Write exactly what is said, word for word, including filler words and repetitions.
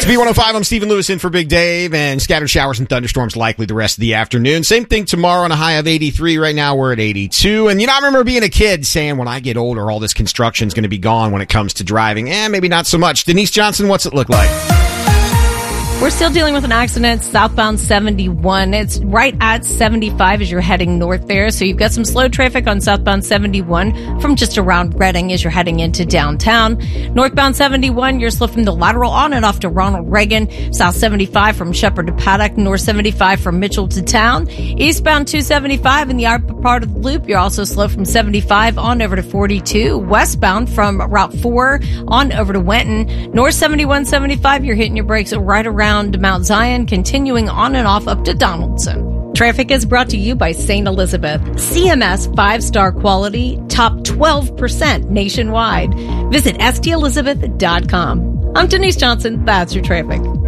It's B one oh five. I'm Stephen Lewis in for Big Dave, and scattered showers and thunderstorms likely the rest of the afternoon. Same thing tomorrow on a high of eighty-three. Right now we're at eighty-two. And you know, I remember being a kid saying when I get older, all this construction is going to be gone when it comes to driving. Eh, maybe not so much. Denise Johnson, what's it look like? We're still dealing with an accident southbound seventy-one. It's right at seventy-five as you're heading north there. So you've got some slow traffic on southbound seventy-one from just around Reading as you're heading into downtown. Northbound seventy-one, you're slow from the lateral on and off to Ronald Reagan. South seventy-five from Shepherd to Paddock. North seventy-five from Mitchell to Town. Eastbound two seventy-five in the upper part of the loop. You're also slow from seventy-five on over to forty-two. Westbound from Route four on over to Wenton. North seventy-one seventy-five, you're hitting your brakes right around to Mount Zion, continuing on and off up to Donaldson. Traffic is brought to you by Saint Elizabeth. C M S five-star quality, top twelve percent nationwide. Visit S T Elizabeth dot com. I'm Denise Johnson. That's your traffic.